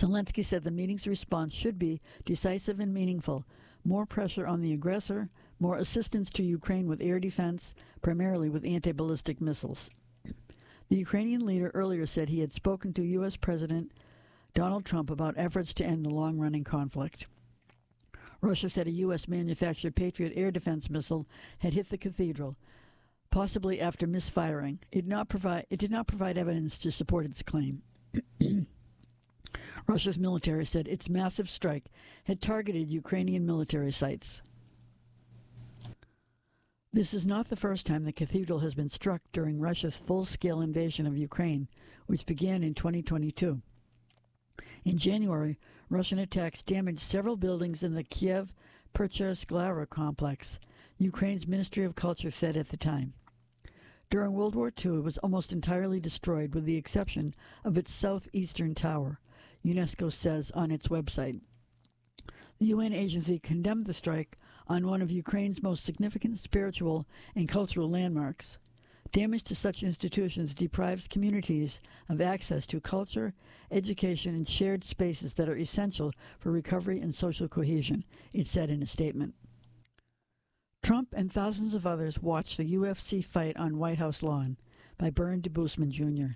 Zelensky said the meeting's response should be decisive and meaningful, more pressure on the aggressor, more assistance to Ukraine with air defense, primarily with anti-ballistic missiles. The Ukrainian leader earlier said he had spoken to U.S. President Donald Trump about efforts to end the long-running conflict. Russia said a U.S.-manufactured Patriot air defense missile had hit the cathedral, possibly after misfiring. It did not provide evidence to support its claim. Russia's military said its massive strike had targeted Ukrainian military sites. This is not the first time the cathedral has been struck during Russia's full-scale invasion of Ukraine, which began in 2022. In January, Russian attacks damaged several buildings in the Kiev-Pechersk-Lara complex, Ukraine's Ministry of Culture said at the time. During World War II, it was almost entirely destroyed with the exception of its southeastern tower, UNESCO says on its website. The UN agency condemned the strike on one of Ukraine's most significant spiritual and cultural landmarks. Damage to such institutions deprives communities of access to culture, education, and shared spaces that are essential for recovery and social cohesion, it said in a statement. Trump and thousands of others watched the UFC fight on White House lawn by Bern DeBousman Jr.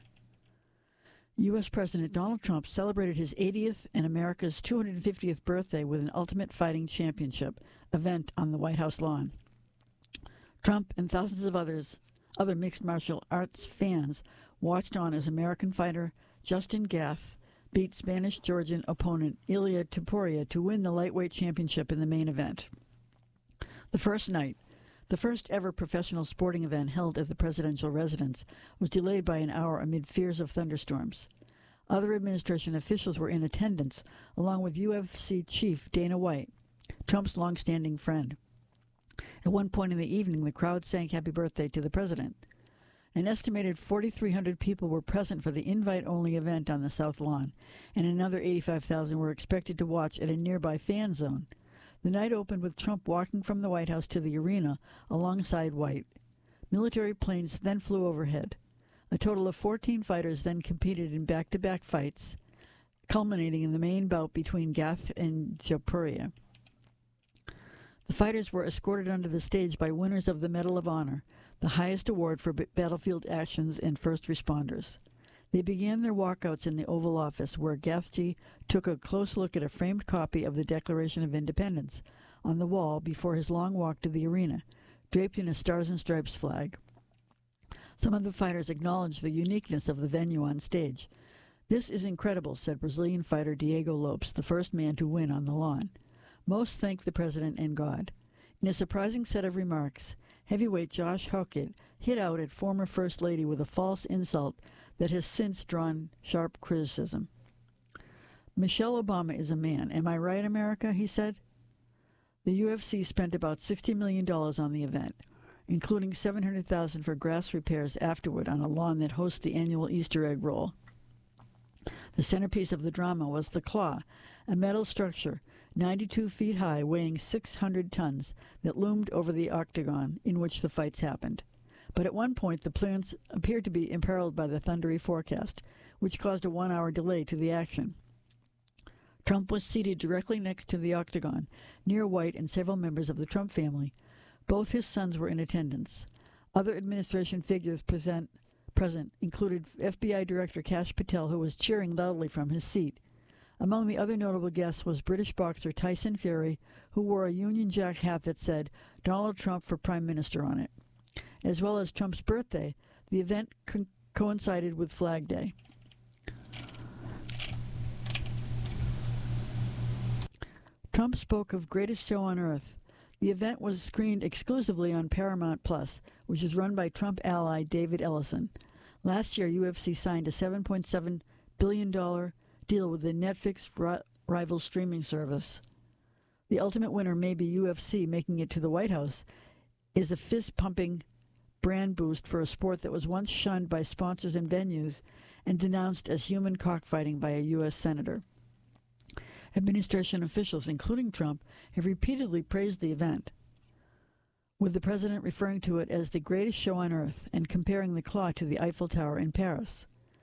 U.S. President Donald Trump celebrated his 80th and America's 250th birthday with an Ultimate Fighting Championship event on the White House lawn. Trump and thousands of other mixed martial arts fans watched on as American fighter Justin Gaeth beat Spanish-Georgian opponent Ilia Topuria to win the lightweight championship in the main event. The first night, the first ever professional sporting event held at the presidential residence, was delayed by an hour amid fears of thunderstorms. Other administration officials were in attendance, along with UFC chief Dana White, Trump's longstanding friend. At one point in the evening, the crowd sang happy birthday to the president. An estimated 4,300 people were present for the invite-only event on the South Lawn, and another 85,000 were expected to watch at a nearby fan zone. The night opened with Trump walking from the White House to the arena alongside White. Military planes then flew overhead. A total of 14 fighters then competed in back-to-back fights, culminating in the main bout between Gaeth and Topuria. The fighters were escorted onto the stage by winners of the Medal of Honor, the highest award for battlefield actions and first responders. They began their walkouts in the Oval Office, where Gaethje took a close look at a framed copy of the Declaration of Independence on the wall before his long walk to the arena, draped in a Stars and Stripes flag. Some of the fighters acknowledged the uniqueness of the venue on stage. "This is incredible," said Brazilian fighter Diego Lopes, the first man to win on the lawn. Most thanked the president and God. In a surprising set of remarks, heavyweight Josh Hockett hit out at former First Lady with a false insult that has since drawn sharp criticism. "Michelle Obama is a man. Am I right, America?" he said. The UFC spent about $60 million on the event, including $700,000 for grass repairs afterward on a lawn that hosts the annual Easter egg roll. The centerpiece of the drama was the Claw, a metal structure 92 feet high, weighing 600 tons, that loomed over the octagon in which the fights happened. But at one point, the plans appeared to be imperiled by the thundery forecast, which caused a 1-hour delay to the action. Trump was seated directly next to the octagon, near White and several members of the Trump family. Both his sons were in attendance. Other administration figures present included FBI Director Kash Patel, who was cheering loudly from his seat. Among the other notable guests was British boxer Tyson Fury, who wore a Union Jack hat that said Donald Trump for Prime Minister on it. As well as Trump's birthday, the event coincided with Flag Day. Trump spoke of greatest show on earth. The event was screened exclusively on Paramount Plus, which is run by Trump ally David Ellison. Last year, UFC signed a $7.7 billion deal with the Netflix rival streaming service. The ultimate winner may be UFC, making it to the White House, is a fist-pumping brand boost for a sport that was once shunned by sponsors and venues and denounced as human cockfighting by a U.S. senator. Administration officials, including Trump, have repeatedly praised the event, with the president referring to it as the greatest show on earth and comparing the Claw to the Eiffel Tower in Paris.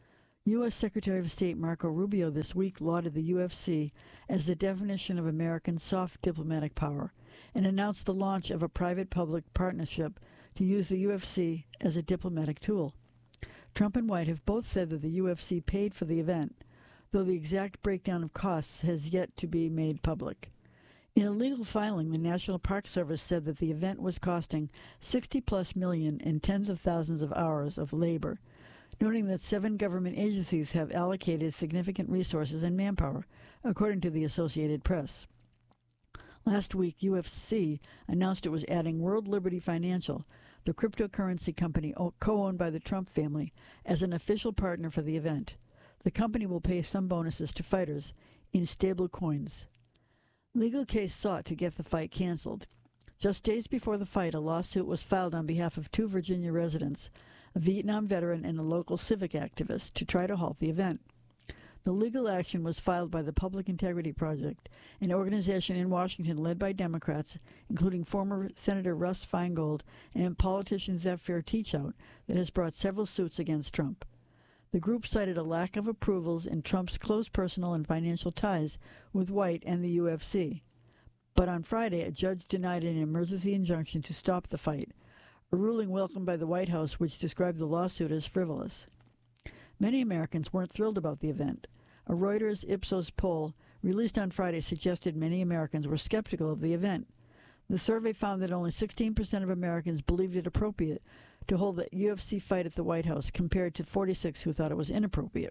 U.S. Secretary of State Marco Rubio this week lauded the UFC as the definition of American soft diplomatic power and announced the launch of a private-public partnership to use the UFC as a diplomatic tool. Trump and White have both said that the UFC paid for the event, though the exact breakdown of costs has yet to be made public. In a legal filing, the National Park Service said that the event was costing $60+ million and tens of thousands of hours of labor, noting that 7 government agencies have allocated significant resources and manpower, according to the Associated Press. Last week, UFC announced it was adding World Liberty Financial, the cryptocurrency company co-owned by the Trump family, as an official partner for the event. The company will pay some bonuses to fighters in stable coins. Legal case sought to get the fight canceled. Just days before the fight, a lawsuit was filed on behalf of 2 Virginia residents, a Vietnam veteran and a local civic activist, to try to halt the event. The legal action was filed by the Public Integrity Project, an organization in Washington led by Democrats, including former Senator Russ Feingold and politician Zephyr Teachout, that has brought several suits against Trump. The group cited a lack of approvals and Trump's close personal and financial ties with White and the UFC. But on Friday, a judge denied an emergency injunction to stop the fight, a ruling welcomed by the White House, which described the lawsuit as frivolous. Many Americans weren't thrilled about the event. A Reuters Ipsos poll released on Friday suggested many Americans were skeptical of the event. The survey found that only 16% of Americans believed it appropriate to hold the UFC fight at the White House, compared to 46% who thought it was inappropriate.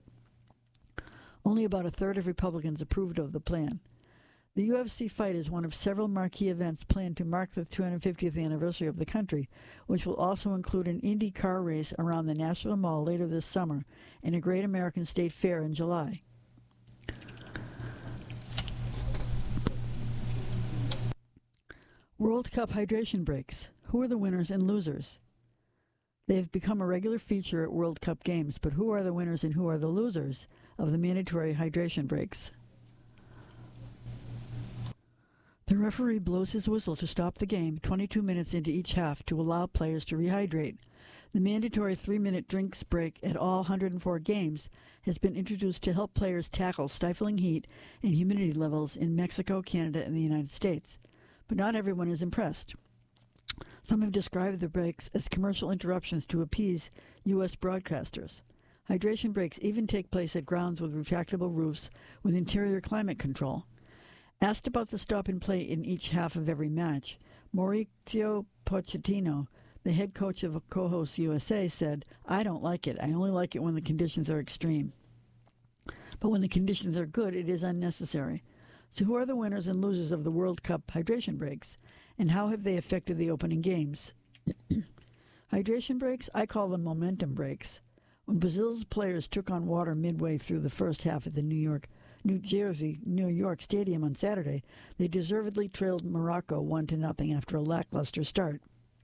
Only about a third of Republicans approved of the plan. The UFC fight is one of several marquee events planned to mark the 250th anniversary of the country, which will also include an Indy car race around the National Mall later this summer and a Great American State Fair in July. World Cup hydration breaks. Who are the winners and losers? They have become a regular feature at World Cup games, but who are the winners and who are the losers of the mandatory hydration breaks? The referee blows his whistle to stop the game 22 minutes into each half to allow players to rehydrate. The mandatory 3-minute drinks break at all 104 games has been introduced to help players tackle stifling heat and humidity levels in Mexico, Canada, and the United States. But not everyone is impressed. Some have described the breaks as commercial interruptions to appease U.S. broadcasters. Hydration breaks even take place at grounds with retractable roofs with interior climate control. Asked about the stop and play in each half of every match, Mauricio Pochettino, the head coach of Co-Host USA, said, "I don't like it. I only like it when the conditions are extreme. But when the conditions are good, it is unnecessary." So who are the winners and losers of the World Cup hydration breaks, and how have they affected the opening games? Hydration breaks? I call them momentum breaks. When Brazil's players took on water midway through the first half at the New York Stadium on Saturday, they deservedly trailed Morocco 1-0 after a lackluster start.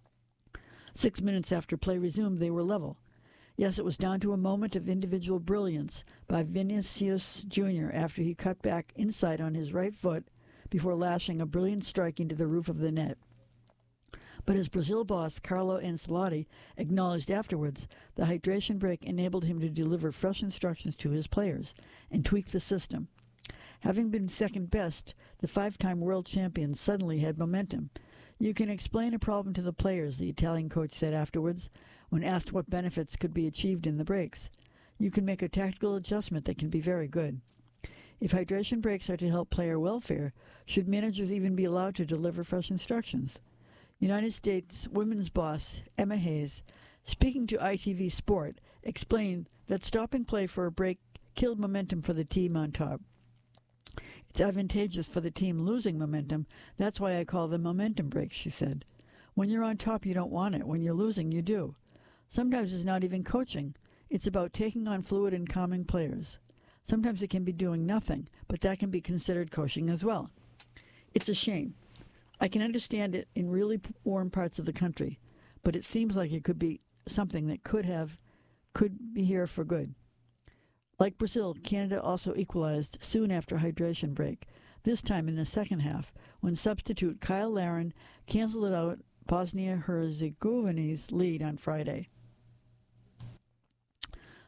6 minutes after play resumed, they were level. Yes, it was down to a moment of individual brilliance by Vinicius Jr. after he cut back inside on his right foot before lashing a brilliant strike into the roof of the net. But as Brazil boss Carlo Ancelotti acknowledged afterwards, the hydration break enabled him to deliver fresh instructions to his players and tweak the system. Having been second best, the 5-time world champion suddenly had momentum. "You can explain a problem to the players," the Italian coach said afterwards, when asked what benefits could be achieved in the breaks. "You can make a tactical adjustment that can be very good." If hydration breaks are to help player welfare, should managers even be allowed to deliver fresh instructions? United States women's boss Emma Hayes, speaking to ITV Sport, explained that stopping play for a break killed momentum for the team on top. "It's advantageous for the team losing momentum. That's why I call them momentum breaks," she said. "When you're on top, you don't want it. When you're losing, you do. Sometimes it's not even coaching. It's about taking on fluid and calming players. Sometimes it can be doing nothing, but that can be considered coaching as well. It's a shame. I can understand it in really warm parts of the country, but it seems like it could be something that could be here for good." Like Brazil, Canada also equalized soon after hydration break, this time in the second half, when substitute Kyle Larin canceled out Bosnia-Herzegovina's lead on Friday.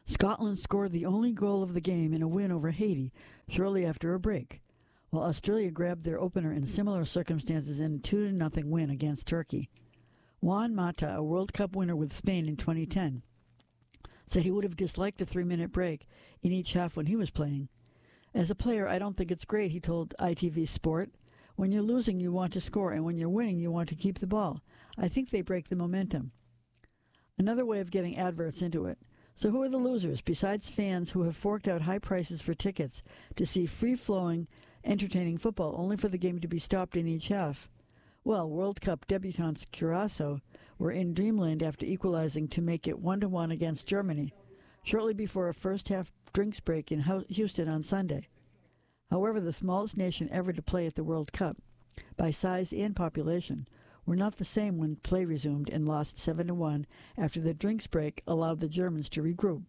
Scotland scored the only goal of the game in a win over Haiti shortly after a break, while Australia grabbed their opener in similar circumstances in a 2-0 win against Turkey. Juan Mata, a World Cup winner with Spain in 2010, said he would have disliked a 3-minute break in each half when he was playing. As a player, I don't think it's great, he told ITV Sport. When you're losing, you want to score, and when you're winning, you want to keep the ball. I think they break the momentum. Another way of getting adverts into it. So who are the losers, besides fans who have forked out high prices for tickets to see free-flowing, entertaining football only for the game to be stopped in each half? Well, World Cup debutantes Curaçao were in dreamland after equalizing to make it 1-1 against Germany, shortly before a first-half drinks break in Houston on Sunday. However, the smallest nation ever to play at the World Cup, by size and population, were not the same when play resumed and lost 7-1 after the drinks break allowed the Germans to regroup.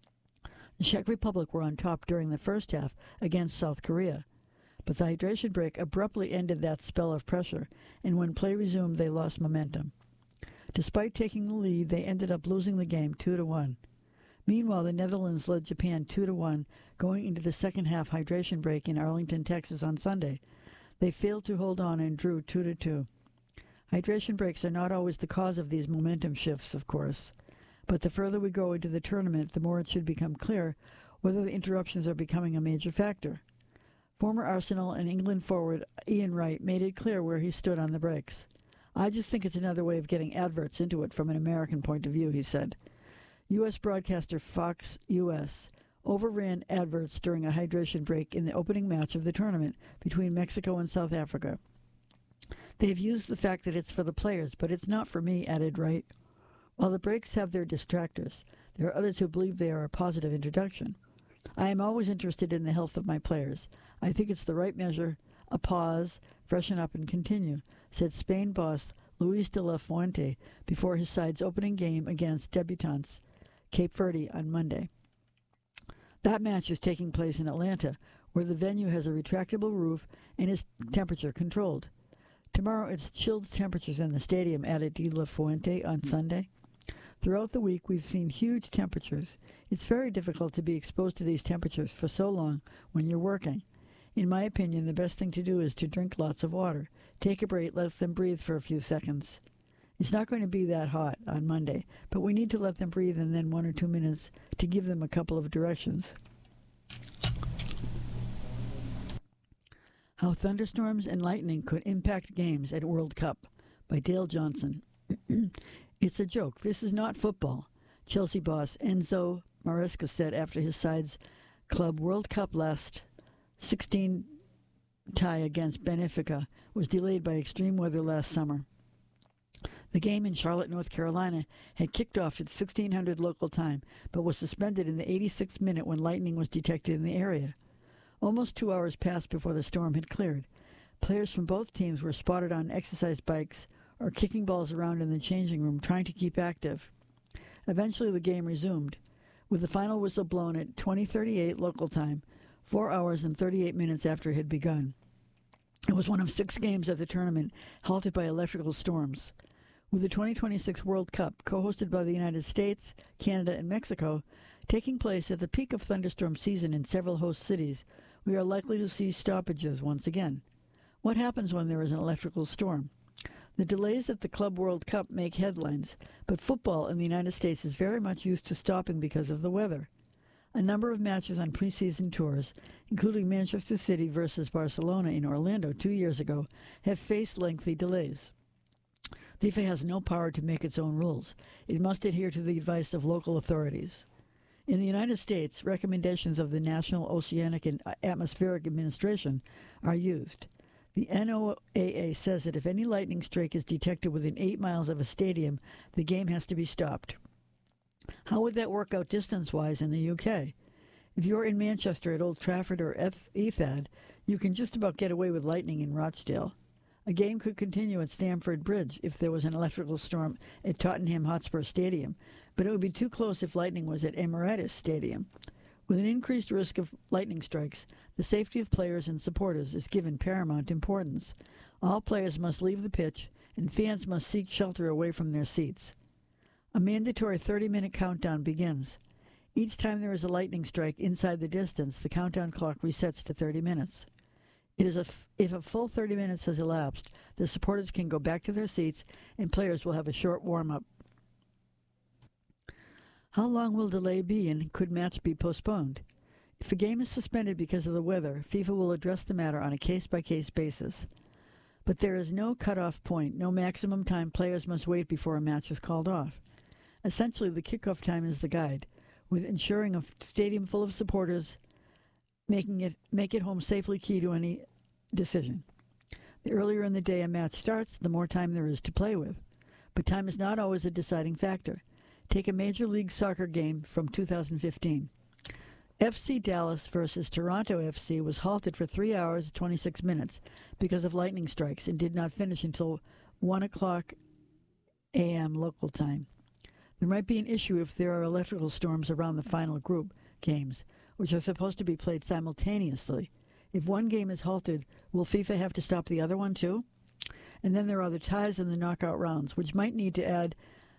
The Czech Republic were on top during the first half against South Korea, but the hydration break abruptly ended that spell of pressure, and when play resumed, they lost momentum. Despite taking the lead, they ended up losing the game 2-1. Meanwhile, the Netherlands led Japan 2-1 going into the second half hydration break in Arlington, Texas on Sunday. They failed to hold on and drew 2-2. Hydration breaks are not always the cause of these momentum shifts, of course, but the further we go into the tournament, the more it should become clear whether the interruptions are becoming a major factor. Former Arsenal and England forward Ian Wright made it clear where he stood on the breaks. I just think it's another way of getting adverts into it from an American point of view, he said. U.S. broadcaster Fox U.S. overran adverts during a hydration break in the opening match of the tournament between Mexico and South Africa. They've used the fact that it's for the players, but it's not for me, added Wright. While the breaks have their distractors, there are others who believe they are a positive introduction. I am always interested in the health of my players. I think it's the right measure, a pause, freshen up and continue, said Spain boss Luis de la Fuente before his side's opening game against debutants Cape Verde on Monday. That match is taking place in Atlanta, where the venue has a retractable roof and is temperature controlled. Tomorrow it's chilled temperatures in the stadium, added De La Fuente on Sunday. Throughout the week we've seen huge temperatures. It's very difficult to be exposed to these temperatures for so long when you're working. In my opinion, the best thing to do is to drink lots of water. Take a break, let them breathe for a few seconds. It's not going to be that hot on Monday, but we need to let them breathe and then 1 or 2 minutes to give them a couple of directions. How Thunderstorms and Lightning Could Impact Games at World Cup by Dale Johnson. It's a joke. This is not football, Chelsea boss Enzo Maresca said after his side's club World Cup last 16 tie against Benfica was delayed by extreme weather last summer. The game in Charlotte, North Carolina, had kicked off at 1600 local time, but was suspended in the 86th minute when lightning was detected in the area. Almost 2 hours passed before the storm had cleared. Players from both teams were spotted on exercise bikes or kicking balls around in the changing room, trying to keep active. Eventually the game resumed, with the final whistle blown at 20:38 local time, 4 hours and 38 minutes after it had begun. It was one of 6 games at the tournament halted by electrical storms. With the 2026 World Cup, co-hosted by the United States, Canada, and Mexico, taking place at the peak of thunderstorm season in several host cities, we are likely to see stoppages once again. What happens when there is an electrical storm? The delays at the Club World Cup make headlines, but football in the United States is very much used to stopping because of the weather. A number of matches on preseason tours, including Manchester City versus Barcelona in Orlando 2 years ago, have faced lengthy delays. The FIFA has no power to make its own rules. It must adhere to the advice of local authorities. In the United States, recommendations of the National Oceanic and Atmospheric Administration are used. The NOAA says that if any lightning strike is detected within 8 miles of a stadium, the game has to be stopped. How would that work out distance-wise in the UK? If you're in Manchester at Old Trafford or Etihad, you can just about get away with lightning in Rochdale. A game could continue at Stamford Bridge if there was an electrical storm at Tottenham Hotspur Stadium, but it would be too close if lightning was at Emirates Stadium. With an increased risk of lightning strikes, the safety of players and supporters is given paramount importance. All players must leave the pitch, and fans must seek shelter away from their seats. A mandatory 30-minute countdown begins. Each time there is a lightning strike inside the distance, the countdown clock resets to 30 minutes. If a full 30 minutes has elapsed, the supporters can go back to their seats and players will have a short warm-up. How long will delay be, and could match be postponed? If a game is suspended because of the weather, FIFA will address the matter on a case-by-case basis. But there is no cutoff point, no maximum time players must wait before a match is called off. Essentially, the kickoff time is the guide, with ensuring a stadium full of supporters make it home safely key to any decision. The earlier in the day a match starts, the more time there is to play with. But time is not always a deciding factor. Take a Major League Soccer game from 2015. FC Dallas versus Toronto FC was halted for 3 hours and 26 minutes because of lightning strikes and did not finish until 1 o'clock a.m. local time. There might be an issue if there are electrical storms around the final group games, which are supposed to be played simultaneously. If one game is halted, will FIFA have to stop the other one too? And then there are the ties in the knockout rounds, which might need to add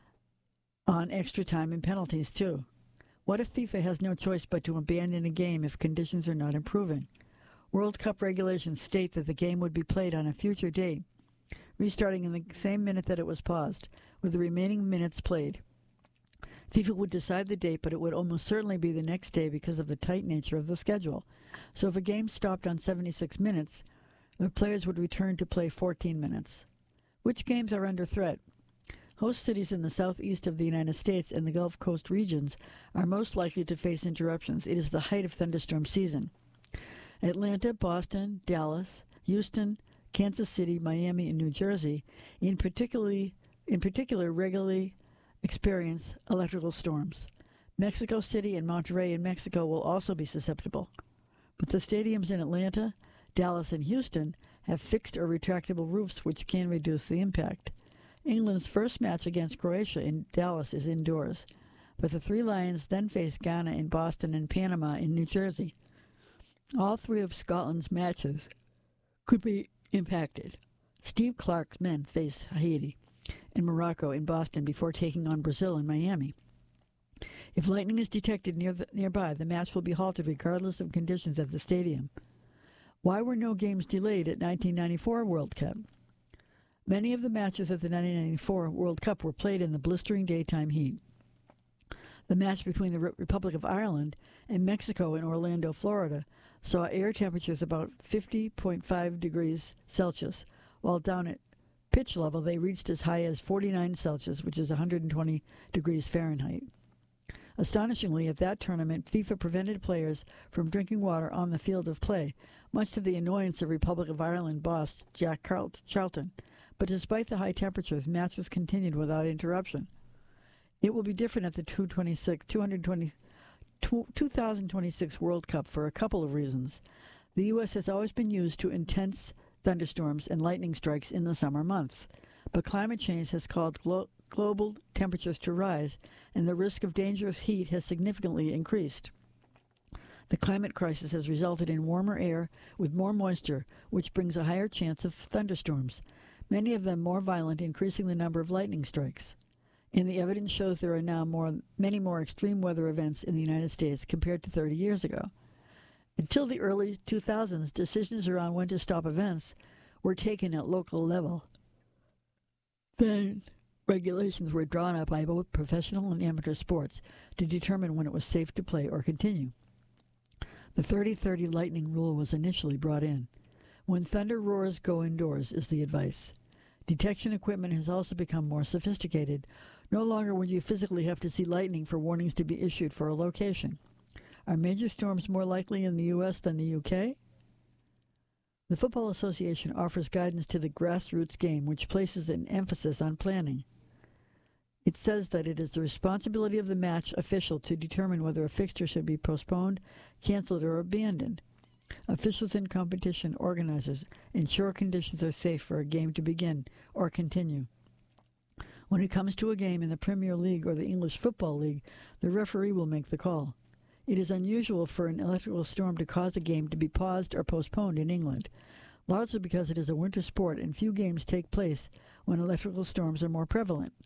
on extra time and penalties too. What if FIFA has no choice but to abandon a game if conditions are not improving? World Cup regulations state that the game would be played on a future date, restarting in the same minute that it was paused, with the remaining minutes played. FIFA would decide the date, but it would almost certainly be the next day because of the tight nature of the schedule. So if a game stopped on 76 minutes, the players would return to play 14 minutes. Which games are under threat? Host cities in the southeast of the United States and the Gulf Coast regions are most likely to face interruptions. It is the height of thunderstorm season. Atlanta, Boston, Dallas, Houston, Kansas City, Miami, and New Jersey, in particular, regularly experience electrical storms. Mexico City and Monterrey in Mexico will also be susceptible. But the stadiums in Atlanta, Dallas, and Houston have fixed or retractable roofs which can reduce the impact. England's first match against Croatia in Dallas is indoors, but the Three Lions then face Ghana in Boston and Panama in New Jersey. All three of Scotland's matches could be impacted. Steve Clark's men face Haiti and Morocco in Boston before taking on Brazil in Miami. If lightning is detected nearby, the match will be halted regardless of conditions at the stadium. Why were no games delayed at 1994 World Cup? Many of the matches at the 1994 World Cup were played in the blistering daytime heat. The match between the Republic of Ireland and Mexico in Orlando, Florida, saw air temperatures about 50.5 degrees Celsius, while down at pitch level they reached as high as 49 Celsius, which is 120 degrees Fahrenheit. Astonishingly, at that tournament, FIFA prevented players from drinking water on the field of play, much to the annoyance of Republic of Ireland boss Jack Charlton. But despite the high temperatures, matches continued without interruption. It will be different at the 2026 World Cup for a couple of reasons. The U.S. has always been used to intense thunderstorms and lightning strikes in the summer months, but climate change has caused global temperatures to rise, and the risk of dangerous heat has significantly increased. The climate crisis has resulted in warmer air with more moisture, which brings a higher chance of thunderstorms, many of them more violent, increasing the number of lightning strikes. And the evidence shows there are now many more extreme weather events in the United States compared to 30 years ago. Until the early 2000s, decisions around when to stop events were taken at local level. Then regulations were drawn up by both professional and amateur sports to determine when it was safe to play or continue. The 30-30 lightning rule was initially brought in. When thunder roars, go indoors is the advice. Detection equipment has also become more sophisticated. No longer would you physically have to see lightning for warnings to be issued for a location. Are major storms more likely in the U.S. than the U.K.? The Football Association offers guidance to the grassroots game, which places an emphasis on planning. It says that it is the responsibility of the match official to determine whether a fixture should be postponed, canceled, or abandoned. Officials and competition organizers ensure conditions are safe for a game to begin or continue. When it comes to a game in the Premier League or the English Football League, the referee will make the call. It is unusual for an electrical storm to cause a game to be paused or postponed in England, largely because it is a winter sport and few games take place when electrical storms are more prevalent.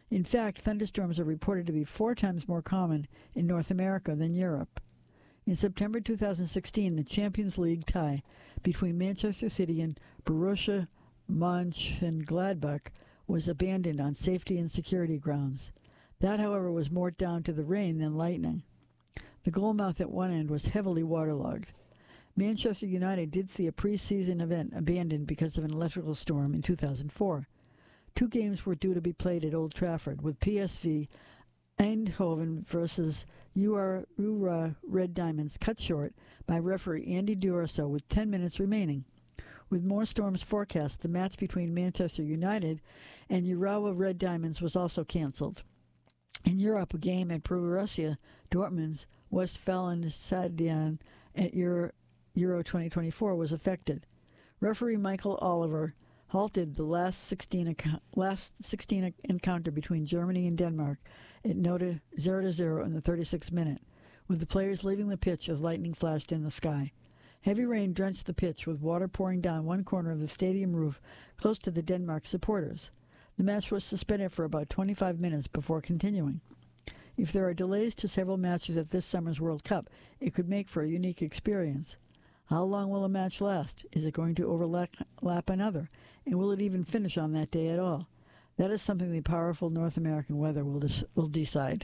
In fact, thunderstorms are reported to be 4 times more common in North America than Europe. In September 2016, the Champions League tie between Manchester City and Borussia Mönchengladbach was abandoned on safety and security grounds. That, however, was more down to the rain than lightning. The goalmouth at one end was heavily waterlogged. Manchester United did see a pre-season event abandoned because of an electrical storm in 2004. 2 games were due to be played at Old Trafford, with PSV Eindhoven versus Ura Red Diamonds cut short by referee Andy D'Urso with 10 minutes remaining. With more storms forecast, the match between Manchester United and Urawa Red Diamonds was also cancelled. In Europe, a game at Borussia Dortmund's Westfalenstadion at Euro 2024 was affected. Referee Michael Oliver halted the last 16 encounter between Germany and Denmark at noted 0-0 in the 36th minute, with the players leaving the pitch as lightning flashed in the sky. Heavy rain drenched the pitch, with water pouring down one corner of the stadium roof close to the Denmark supporters. The match was suspended for about 25 minutes before continuing. If there are delays to several matches at this summer's World Cup, it could make for a unique experience. How long will a match last? Is it going to overlap another? And will it even finish on that day at all? That is something the powerful North American weather will decide.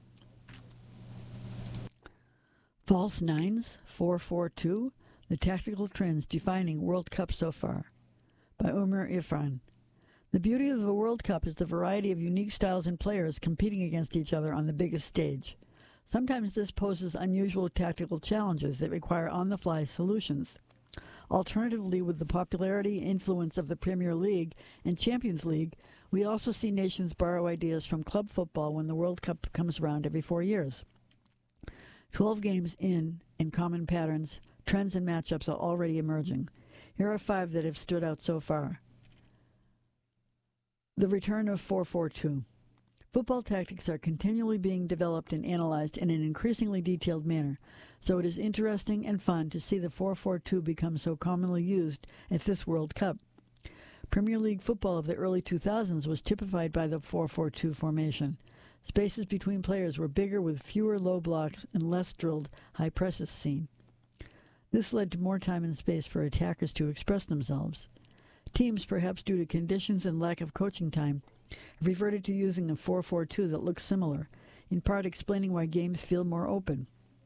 False Nines, 4-4-2, the tactical trends defining World Cup so far, by Umar Irfan. The beauty of the World Cup is the variety of unique styles and players competing against each other on the biggest stage. Sometimes this poses unusual tactical challenges that require on-the-fly solutions. Alternatively, with the popularity and influence of the Premier League and Champions League, we also see nations borrow ideas from club football when the World Cup comes around every 4 years. 12 games in, and common patterns, trends, and matchups are already emerging. Here are 5 that have stood out so far. The return of 4-4-2. Football tactics are continually being developed and analyzed in an increasingly detailed manner, so it is interesting and fun to see the 4-4-2 become so commonly used at this World Cup. Premier League football of the early 2000s was typified by the 4-4-2 formation. Spaces between players were bigger with fewer low blocks and less drilled high presses seen. This led to more time and space for attackers to express themselves. Teams, perhaps due to conditions and lack of coaching time, have reverted to using a 4-4-2 that looks similar, in part explaining why games feel more open.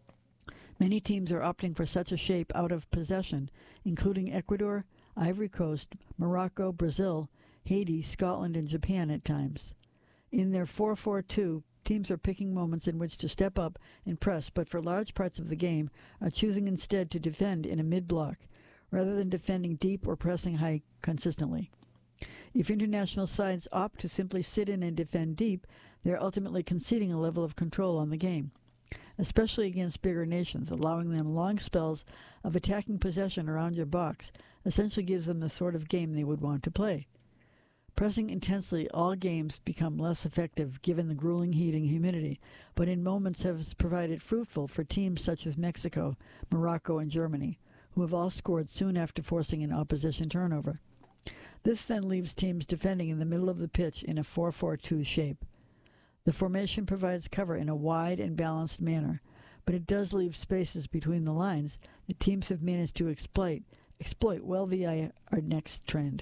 Many teams are opting for such a shape out of possession, including Ecuador, Ivory Coast, Morocco, Brazil, Haiti, Scotland, and Japan at times. In their 4-4-2, teams are picking moments in which to step up and press, but for large parts of the game are choosing instead to defend in a mid-block, rather than defending deep or pressing high consistently. If international sides opt to simply sit in and defend deep, they are ultimately conceding a level of control on the game, especially against bigger nations. Allowing them long spells of attacking possession around your box essentially gives them the sort of game they would want to play. Pressing intensely all games become less effective given the grueling heat and humidity, but in moments have provided fruitful for teams such as Mexico, Morocco, and Germany, who have all scored soon after forcing an opposition turnover. This then leaves teams defending in the middle of the pitch in a 4-4-2 shape. The formation provides cover in a wide and balanced manner, but it does leave spaces between the lines that teams have managed to exploit well via our next trend.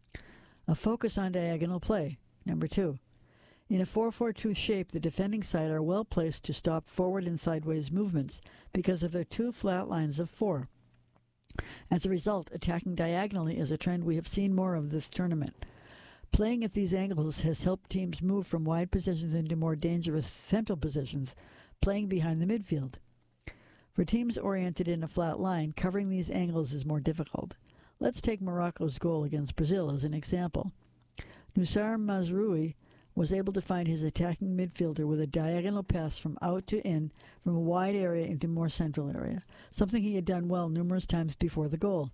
A focus on diagonal play, number 2. In a 4-4-2 shape, the defending side are well placed to stop forward and sideways movements because of their 2 flat lines of 4. As a result, attacking diagonally is a trend we have seen more of this tournament. Playing at these angles has helped teams move from wide positions into more dangerous central positions, playing behind the midfield. For teams oriented in a flat line, covering these angles is more difficult. Let's take Morocco's goal against Brazil as an example. Noussair Mazraoui was able to find his attacking midfielder with a diagonal pass from out to in from a wide area into more central area, something he had done well numerous times before the goal.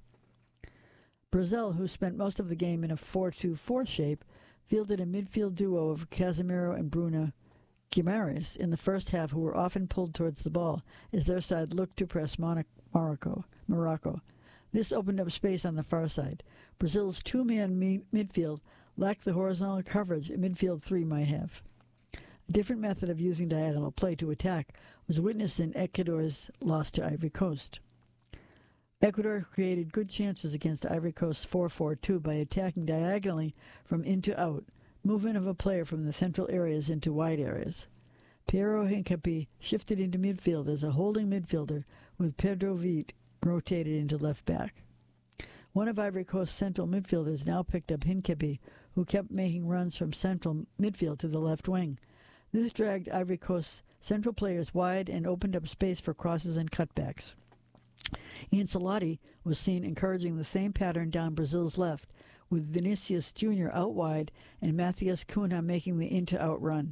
Brazil, who spent most of the game in a 4-2-4 shape, fielded a midfield duo of Casemiro and Bruno Guimaraes in the first half, who were often pulled towards the ball as their side looked to press Morocco. This opened up space on the far side. Brazil's 2-man midfield lacked the horizontal coverage a midfield three might have. A different method of using diagonal play to attack was witnessed in Ecuador's loss to Ivory Coast. Ecuador created good chances against Ivory Coast's 4-4-2 by attacking diagonally from in to out, movement of a player from the central areas into wide areas. Piero Hincapié shifted into midfield as a holding midfielder, with Pedro Vite rotated into left back. One of Ivory Coast's central midfielders now picked up Hincapié, who kept making runs from central midfield to the left wing. This dragged Ivory Coast's central players wide and opened up space for crosses and cutbacks. Ancelotti was seen encouraging the same pattern down Brazil's left, with Vinicius Jr. out wide and Matheus Cunha making the in-to-out run.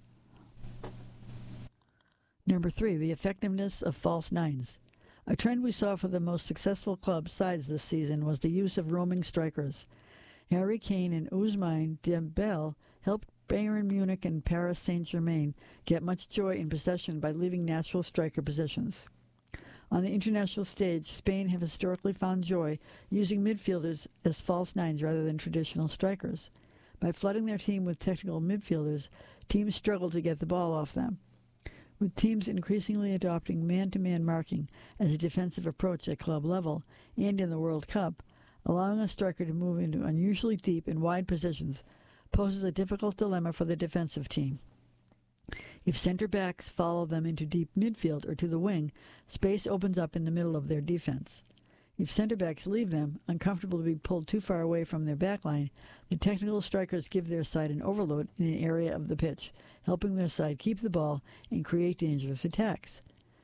Number 3, the effectiveness of false nines. A trend we saw for the most successful club sides this season was the use of roaming strikers. Harry Kane and Ousmane Dembele helped Bayern Munich and Paris Saint-Germain get much joy in possession by leaving natural striker positions. On the international stage, Spain have historically found joy using midfielders as false nines rather than traditional strikers. By flooding their team with technical midfielders, teams struggle to get the ball off them. With teams increasingly adopting man-to-man marking as a defensive approach at club level and in the World Cup, allowing a striker to move into unusually deep and wide positions poses a difficult dilemma for the defensive team. If center-backs follow them into deep midfield or to the wing, space opens up in the middle of their defense. If center-backs leave them, uncomfortable to be pulled too far away from their backline, the technical strikers give their side an overload in an area of the pitch, helping their side keep the ball and create dangerous attacks.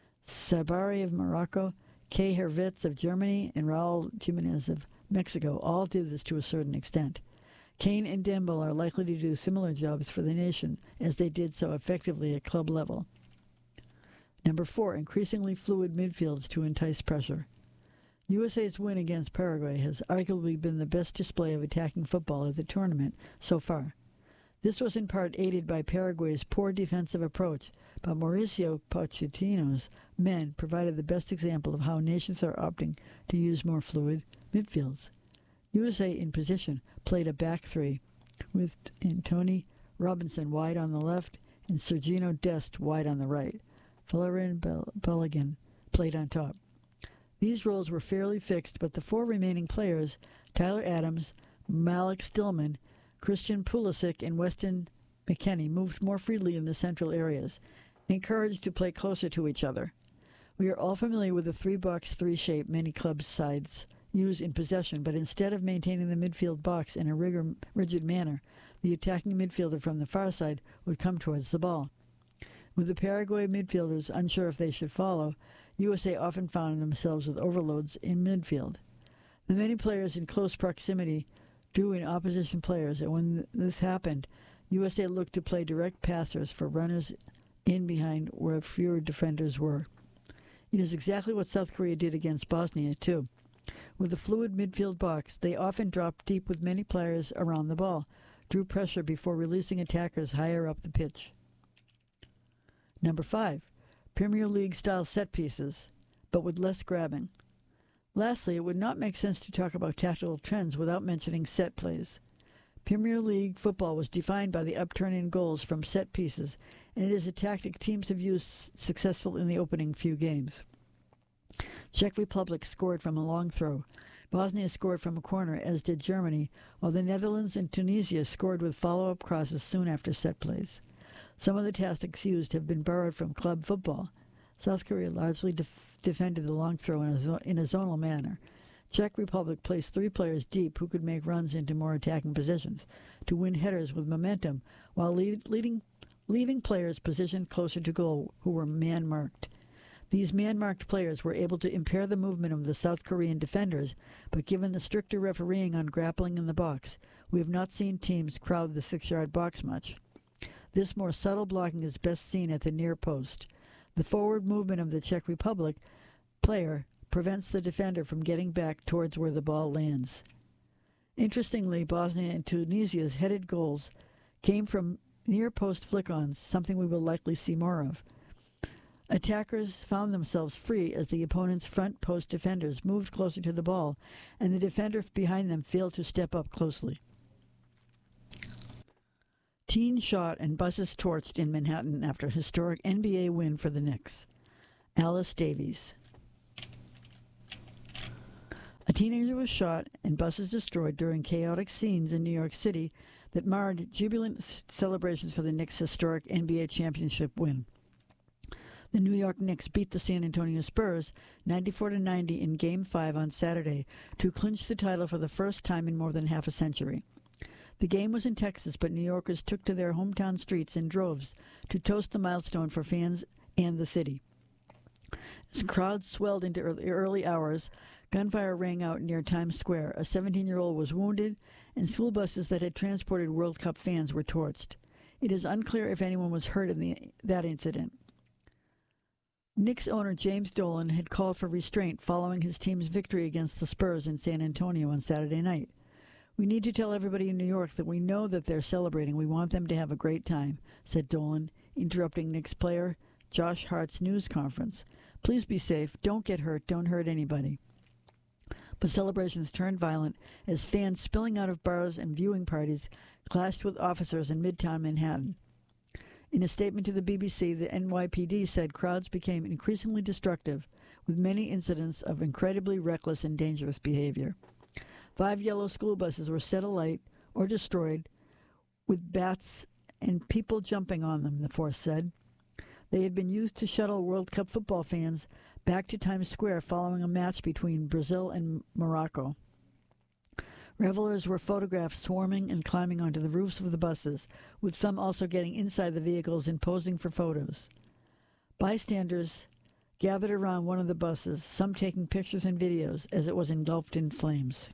Sabari of Morocco, Kay Hervitz of Germany, and Raul Jimenez of Mexico all did this to a certain extent. Kane and Dembele are likely to do similar jobs for the nation, as they did so effectively at club level. Number 4, increasingly fluid midfields to entice pressure. USA's win against Paraguay has arguably been the best display of attacking football at the tournament so far. This was in part aided by Paraguay's poor defensive approach, but Mauricio Pochettino's men provided the best example of how nations are opting to use more fluid midfields. USA in position played a back three, with Antonee Robinson wide on the left and Sergiño Dest wide on the right. Valérien Balogun played on top. These roles were fairly fixed, but the 4 remaining players, Tyler Adams, Malik Stillman, Christian Pulisic, and Weston McKennie, moved more freely in the central areas, encouraged to play closer to each other. We are all familiar with the 3-box-3 shape many club sides use in possession, but instead of maintaining the midfield box in a rigid manner, the attacking midfielder from the far side would come towards the ball. With the Paraguay midfielders unsure if they should follow, USA often found themselves with overloads in midfield. The many players in close proximity drew in opposition players, and when this happened, USA looked to play direct passers for runners in behind where fewer defenders were. It is exactly what South Korea did against Bosnia, too. With a fluid midfield box, they often dropped deep with many players around the ball, drew pressure before releasing attackers higher up the pitch. Number 5. Premier League-style set pieces, but with less grabbing. Lastly, it would not make sense to talk about tactical trends without mentioning set plays. Premier League football was defined by the upturn in goals from set pieces, and it is a tactic teams have used successful in the opening few games. Czech Republic scored from a long throw. Bosnia scored from a corner, as did Germany, while the Netherlands and Tunisia scored with follow-up crosses soon after set plays. Some of the tactics used have been borrowed from club football. South Korea largely defended the long throw in a zonal manner. Czech Republic placed 3 players deep who could make runs into more attacking positions to win headers with momentum, while leaving players positioned closer to goal who were man-marked. These man-marked players were able to impair the movement of the South Korean defenders, but given the stricter refereeing on grappling in the box, we have not seen teams crowd the 6-yard box much. This more subtle blocking is best seen at the near post. The forward movement of the Czech Republic player prevents the defender from getting back towards where the ball lands. Interestingly, Bosnia and Tunisia's headed goals came from near-post flick-ons, something we will likely see more of. Attackers found themselves free as the opponent's front post defenders moved closer to the ball, and the defender behind them failed to step up closely. Teen shot and buses torched in Manhattan after historic NBA win for the Knicks. Alice Davies. A teenager was shot and buses destroyed during chaotic scenes in New York City that marred jubilant celebrations for the Knicks' historic NBA championship win. The New York Knicks beat the San Antonio Spurs 94-90 in Game 5 on Saturday to clinch the title for the first time in more than half a century. The game was in Texas, but New Yorkers took to their hometown streets in droves to toast the milestone for fans and the city. As crowds swelled into early hours, gunfire rang out near Times Square. A 17-year-old was wounded, and school buses that had transported World Cup fans were torched. It is unclear if anyone was hurt in that incident. Knicks owner James Dolan had called for restraint following his team's victory against the Spurs in San Antonio on Saturday night. "We need to tell everybody in New York that we know that they're celebrating. We want them to have a great time," said Dolan, interrupting Knicks player Josh Hart's news conference. "Please be safe. Don't get hurt. Don't hurt anybody." But celebrations turned violent as fans spilling out of bars and viewing parties clashed with officers in Midtown Manhattan. In a statement to the BBC, the NYPD said crowds became increasingly destructive, with many incidents of incredibly reckless and dangerous behavior. 5 yellow school buses were set alight or destroyed with bats and people jumping on them, the force said. They had been used to shuttle World Cup football fans back to Times Square following a match between Brazil and Morocco. Revelers were photographed swarming and climbing onto the roofs of the buses, with some also getting inside the vehicles and posing for photos. Bystanders gathered around one of the buses, some taking pictures and videos as it was engulfed in flames.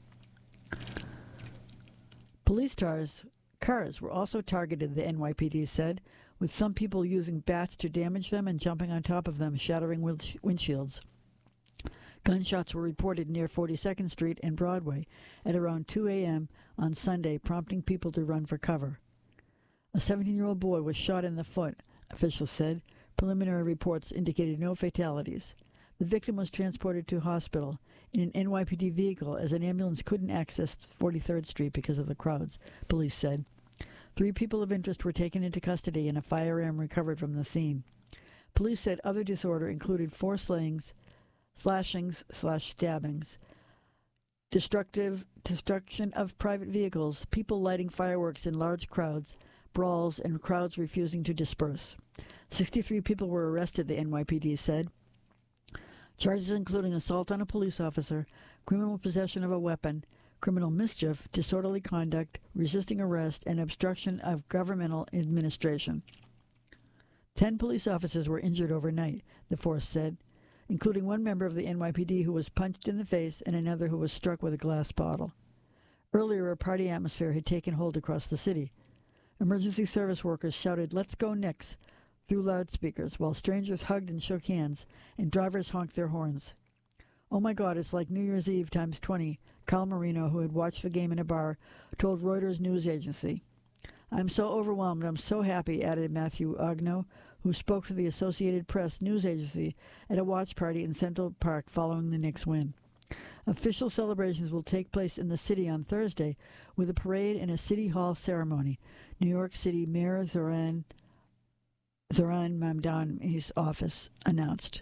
Police cars were also targeted, the NYPD said, with some people using bats to damage them and jumping on top of them, shattering windshields. Gunshots were reported near 42nd Street and Broadway at around 2 a.m. on Sunday, prompting people to run for cover. A 17-year-old boy was shot in the foot, officials said. Preliminary reports indicated no fatalities. The victim was transported to hospital in an NYPD vehicle as an ambulance couldn't access 43rd Street because of the crowds, police said. 3 people of interest were taken into custody and a firearm recovered from the scene. Police said other disorder included 4 slashings/stabbings, destruction of private vehicles, people lighting fireworks in large crowds, brawls, and crowds refusing to disperse. 63 people were arrested, the NYPD said. Charges including assault on a police officer, criminal possession of a weapon, criminal mischief, disorderly conduct, resisting arrest, and obstruction of governmental administration. 10 police officers were injured overnight, the force said, including one member of the NYPD who was punched in the face and another who was struck with a glass bottle. Earlier, a party atmosphere had taken hold across the city. Emergency service workers shouted, "Let's go Knicks," through loudspeakers, while strangers hugged and shook hands, and drivers honked their horns. "Oh my God, it's like New Year's Eve times 20, Carl Marino, who had watched the game in a bar, told Reuters news agency. "I'm so overwhelmed, I'm so happy," added Matthew Agnew, who spoke to the Associated Press news agency at a watch party in Central Park following the Knicks' win. Official celebrations will take place in the city on Thursday with a parade and a city hall ceremony, New York City Mayor Zoran Mamdani's office announced.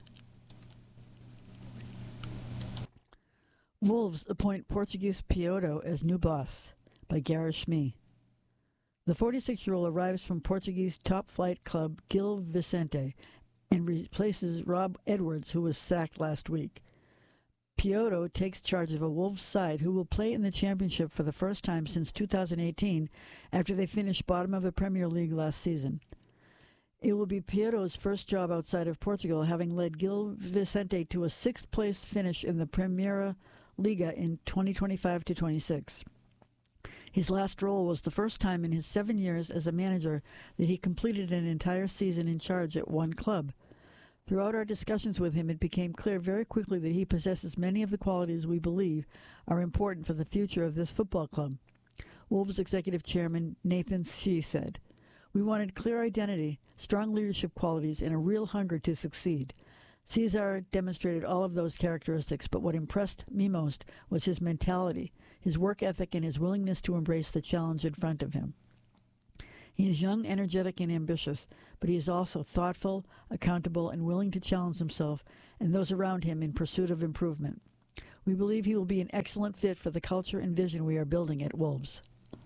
Wolves appoint Portuguese Piotto as new boss, by Gareth Schmee. The 46-year-old arrives from Portuguese top-flight club Gil Vicente and replaces Rob Edwards, who was sacked last week. Piotto takes charge of a Wolves side who will play in the championship for the first time since 2018 after they finished bottom of the Premier League last season. It will be Piotto's first job outside of Portugal, having led Gil Vicente to a 6th-place finish in the Primeira Liga in 2025-26. His last role was the first time in his 7 years as a manager that he completed an entire season in charge at one club. Throughout our discussions with him, it became clear very quickly that he possesses many of the qualities we believe are important for the future of this football club, Wolves Executive Chairman Nathan Shee said. "We wanted clear identity, strong leadership qualities, and a real hunger to succeed. Cesar demonstrated all of those characteristics, but what impressed me most was his mentality, his work ethic, and his willingness to embrace the challenge in front of him." He is young, energetic, and ambitious, but he is also thoughtful, accountable, and willing to challenge himself and those around him in pursuit of improvement. We believe he will be an excellent fit for the culture and vision we are building at Wolves.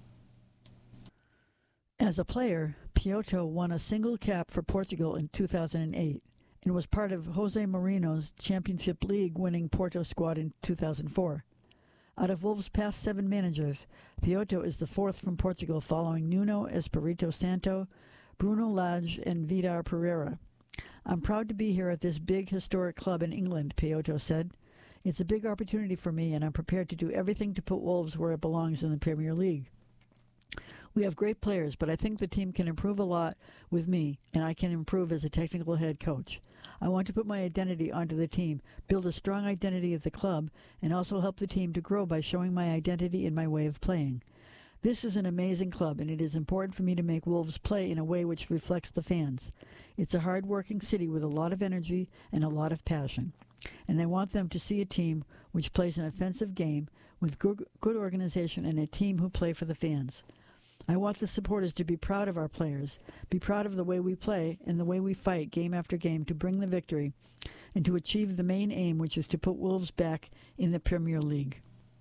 As a player, Piotto won a single cap for Portugal in 2008 and was part of Jose Mourinho's Championship League-winning Porto squad in 2004. Out of Wolves' past 7 managers, Piotto is the 4th from Portugal following Nuno Espirito Santo, Bruno Lage, and Vidar Pereira. I'm proud to be here at this big historic club in England, Piotto said. It's a big opportunity for me, and I'm prepared to do everything to put Wolves where it belongs in the Premier League. We have great players, but I think the team can improve a lot with me, and I can improve as a technical head coach. I want to put my identity onto the team, build a strong identity of the club, and also help the team to grow by showing my identity and my way of playing. This is an amazing club, and it is important for me to make Wolves play in a way which reflects the fans. It's a hard-working city with a lot of energy and a lot of passion, and I want them to see a team which plays an offensive game with good organization and a team who play for the fans. I want the supporters to be proud of our players, be proud of the way we play and the way we fight game after game to bring the victory and to achieve the main aim, which is to put Wolves back in the Premier League.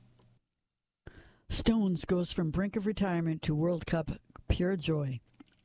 Stones goes from brink of retirement to World Cup, pure joy.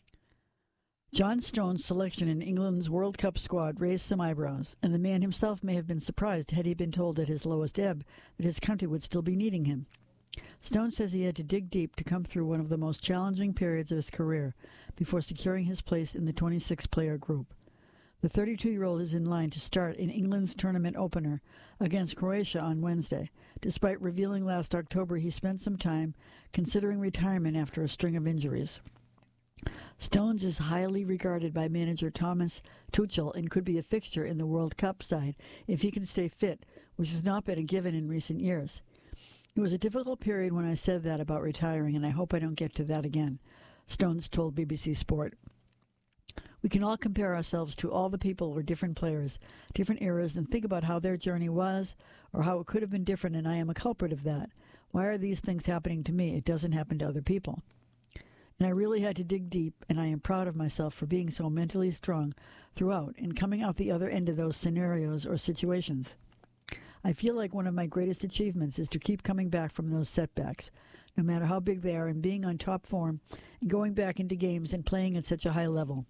John Stones' selection in England's World Cup squad raised some eyebrows, and the man himself may have been surprised had he been told at his lowest ebb that his country would still be needing him. Stone says he had to dig deep to come through one of the most challenging periods of his career before securing his place in the 26-player group. The 32-year-old is in line to start in England's tournament opener against Croatia on Wednesday, despite revealing last October he spent some time considering retirement after a string of injuries. Stones is highly regarded by manager Thomas Tuchel and could be a fixture in the World Cup side if he can stay fit, which has not been a given in recent years. It was a difficult period when I said that about retiring, and I hope I don't get to that again, Stones told BBC Sport. We can all compare ourselves to all the people or different players, different eras, and think about how their journey was or how it could have been different, and I am a culprit of that. Why are these things happening to me? It doesn't happen to other people. And I really had to dig deep, and I am proud of myself for being so mentally strong throughout and coming out the other end of those scenarios or situations. I feel like one of my greatest achievements is to keep coming back from those setbacks, no matter how big they are, and being on top form and going back into games and playing at such a high level.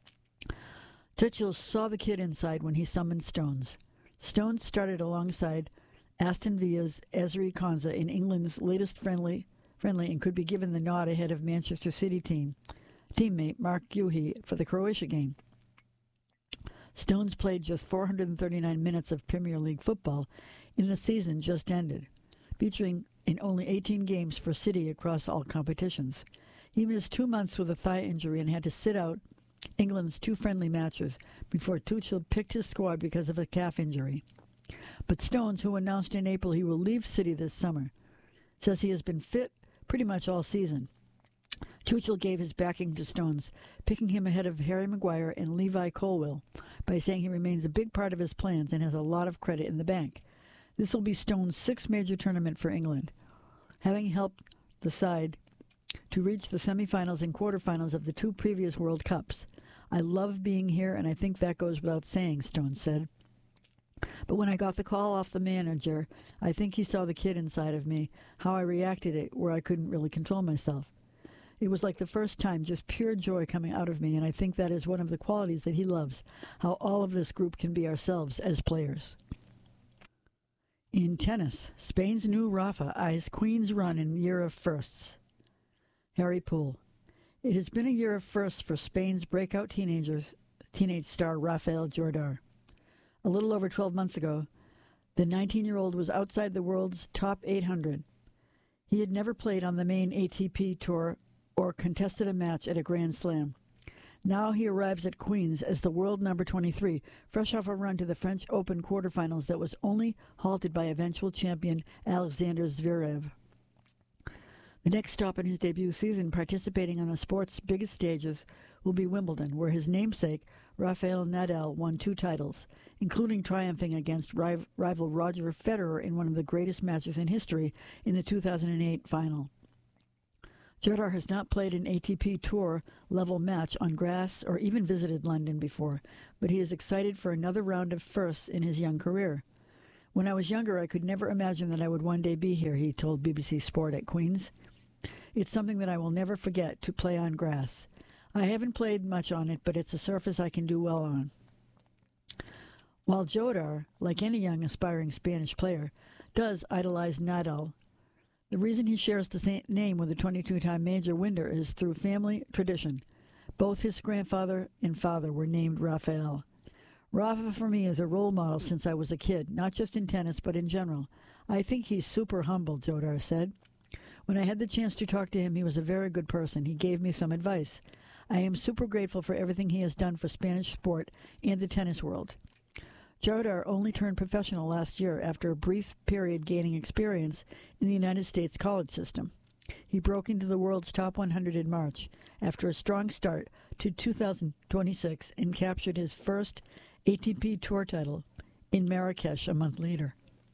Tuchel saw the kid inside when he summoned Stones. Stones started alongside Aston Villa's Ezri Konsa in England's latest friendly and could be given the nod ahead of Manchester City teammate Mark Guehi for the Croatia game. Stones played just 439 minutes of Premier League football in the season just ended, featuring in only 18 games for City across all competitions. He missed 2 months with a thigh injury and had to sit out England's 2 friendly matches before Tuchel picked his squad because of a calf injury. But Stones, who announced in April he will leave City this summer, says he has been fit pretty much all season. Tuchel gave his backing to Stones, picking him ahead of Harry Maguire and Levi Colwill, by saying he remains a big part of his plans and has a lot of credit in the bank. This will be Stones' 6th major tournament for England, having helped the side to reach the semifinals and quarterfinals of the 2 previous World Cups. I love being here, and I think that goes without saying, Stones said. But when I got the call off the manager, I think he saw the kid inside of me, how I reacted it where I couldn't really control myself. It was like the first time, just pure joy coming out of me, and I think that is one of the qualities that he loves, how all of this group can be ourselves as players. In tennis, Spain's new Rafa eyes Queen's run in year of firsts. Harry Poole. It has been a year of firsts for Spain's breakout teenage star Rafael Jordar. A little over 12 months ago, the 19-year-old was outside the world's top 800. He had never played on the main ATP Tour or contested a match at a Grand Slam. Now he arrives at Queen's as the world number 23, fresh off a run to the French Open quarterfinals that was only halted by eventual champion Alexander Zverev. The next stop in his debut season, participating on the sport's biggest stages, will be Wimbledon, where his namesake, Rafael Nadal, won 2 titles, including triumphing against rival Roger Federer in one of the greatest matches in history in the 2008 final. Jodar has not played an ATP Tour level match on grass or even visited London before, but he is excited for another round of firsts in his young career. When I was younger, I could never imagine that I would one day be here, he told BBC Sport at Queen's. It's something that I will never forget, to play on grass. I haven't played much on it, but it's a surface I can do well on. While Jodar, like any young aspiring Spanish player, does idolize Nadal, the reason he shares the name with the 22-time major winner is through family tradition. Both his grandfather and father were named Rafael. Rafa for me is a role model since I was a kid, not just in tennis but in general. I think he's super humble, Jodar said. When I had the chance to talk to him, he was a very good person. He gave me some advice. I am super grateful for everything he has done for Spanish sport and the tennis world. Jodar only turned professional last year after a brief period gaining experience in the United States college system. He broke into the world's top 100 in March after a strong start to 2026 and captured his first ATP Tour title in Marrakesh a month later.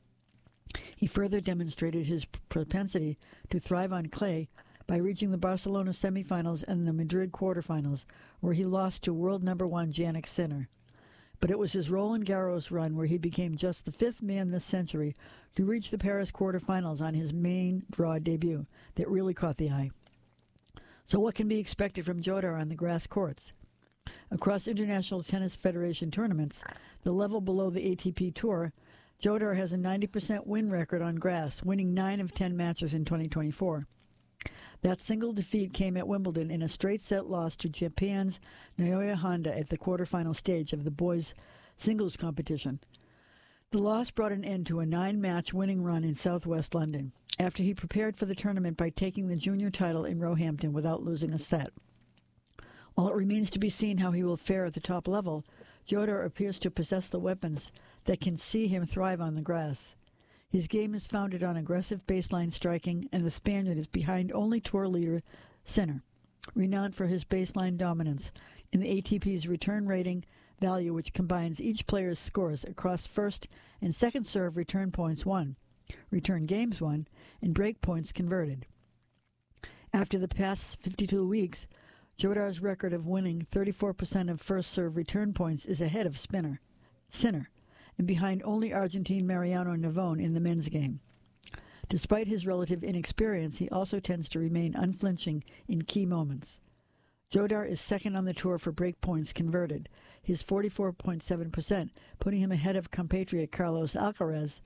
He further demonstrated his propensity to thrive on clay by reaching the Barcelona semifinals and the Madrid quarterfinals, where he lost to world number one Jannik Sinner. But it was his Roland Garros run where he became just the fifth man this century to reach the Paris quarterfinals on his main draw debut that really caught the eye. So what can be expected from Jodar on the grass courts? Across International Tennis Federation tournaments, the level below the ATP Tour, Jodar has a 90% win record on grass, winning 9 of 10 matches in 2024. That single defeat came at Wimbledon in a straight-set loss to Japan's Naoya Honda at the quarterfinal stage of the boys' singles competition. The loss brought an end to a 9-match winning run in southwest London, after he prepared for the tournament by taking the junior title in Roehampton without losing a set. While it remains to be seen how he will fare at the top level, Jodar appears to possess the weapons that can see him thrive on the grass. His game is founded on aggressive baseline striking, and the Spaniard is behind only tour leader Sinner, renowned for his baseline dominance in the ATP's return rating value, which combines each player's scores across first and second serve return points won, return games won, and break points converted. After the past 52 weeks, Jodar's record of winning 34% of first serve return points is ahead of Sinner, and behind only Argentine Mariano Navone in the men's game. Despite his relative inexperience, he also tends to remain unflinching in key moments. Jodar is second on the tour for break points converted, his 44.7%, putting him ahead of compatriot Carlos Alcaraz,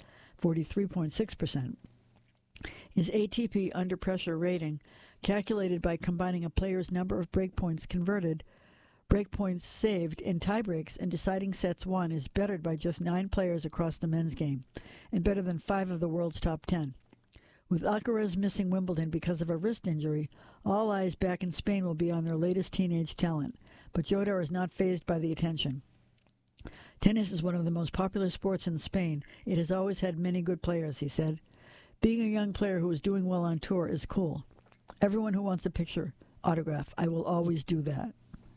43.6%. His ATP under pressure rating, calculated by combining a player's number of break points converted, break points saved, and tiebreaks and deciding sets won, is bettered by just 9 players across the men's game, and better than 5 of the world's top 10. With Alcaraz missing Wimbledon because of a wrist injury, all eyes back in Spain will be on their latest teenage talent, but Jodar is not fazed by the attention. Tennis is one of the most popular sports in Spain. It has always had many good players, he said. Being a young player who is doing well on tour is cool. Everyone who wants a picture, autograph, I will always do that.